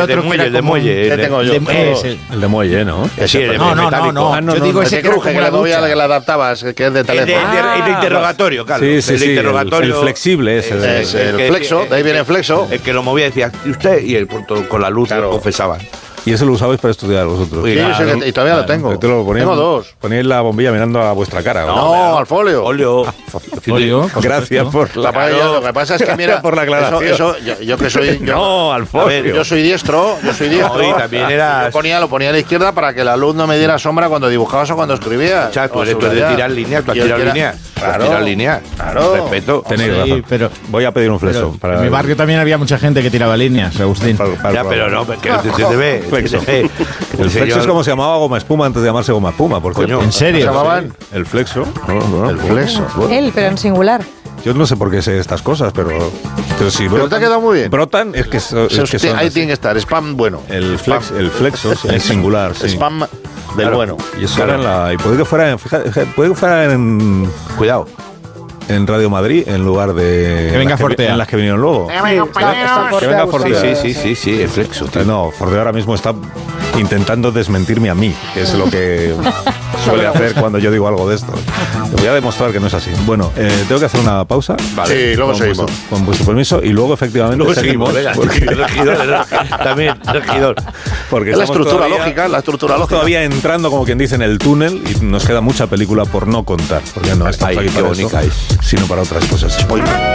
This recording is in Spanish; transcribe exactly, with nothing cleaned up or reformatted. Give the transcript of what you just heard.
otro que era el de como... muelle. ¿Qué tengo yo? de- es el- El de muelle, ¿no? Sí, el de No, no, metálico. no, no. Ah, no, Yo no, digo no, ese Ese que era cruje como que la le doy a la ducha. que le adaptabas, que es de El de, teléfono. el de- el de interrogatorio, claro. Sí, sí, el de sí, el- interrogatorio. el flexible ese. eh, Es el que- flexo, de ahí viene el flexo. El que lo movía decía, ¿y usted? Y el punto con la luz Claro. lo confesaban. Y eso lo usabais para estudiar vosotros. Sí, Sí, claro. ese que- y todavía lo tengo. Te lo poníais- Tengo dos. Poníais la bombilla mirando a vuestra cara. ¿o? No, al folio. Óleo. Folio, por Gracias supuesto. por la, La paella, lo que pasa es que mira, por la aclaración. Eso, eso, yo, yo que soy yo, No, al A ver, folio. yo soy diestro, yo soy diestro. No, y también eras- Yo ponía, lo ponía a la izquierda para que la luz no me diera sombra cuando dibujabas o cuando escribías. O sea, tú O eres tú eres de subrayar. tirar líneas, tú has Y el tirado que era- líneas. Tú has Claro. tirado líneas. Claro. Respeto. Tenéis Sí, razón. pero- Voy a pedir un flexo. Pero para en mi barrio también había mucha gente que tiraba líneas, Agustín. para- para- Ya, pero no, que se te ve. Flexo. se te ve. El flexo es como se llamaba goma espuma antes de llamarse goma espuma, por Coño. cierto. ¿En serio? ¿Se llamaban? El flexo. No, no, El flexo. Él, pero en singular. Yo no sé por qué sé estas cosas, pero, pero si Pero te ha quedado muy bien. brotan, es que, so- es Se- que son ahí así. tiene que estar, spam bueno. El, flex, el flexo, sí, es singular, sí. Spam del Claro. bueno. Y eso Claro. era en la. Y puede que fuera, en- fíjate, puede que fuera en, Cuidado. en Radio Madrid en lugar de. Que venga las Fortea. En las que vinieron luego. Está- está Que venga Sí, Fortea. sí, sí, sí, sí, el flexo. tío. No, Fortea ahora mismo está intentando desmentirme a mí, que es lo que suele hacer cuando yo digo algo de esto. Te voy a demostrar que no es así. Bueno, eh, tengo que hacer una pausa. Vale. Sí, luego con seguimos. vuestro- con vuestro permiso y luego efectivamente Luego seguimos, venga. porque, Regidor, también, regidor. porque Es la estamos estructura todavía- lógica, la estructura estamos lógica. todavía entrando, como quien dice, en el túnel y nos queda mucha película por no contar, porque no estamos Ay, aquí qué para bonita eso, es. sino para otras cosas.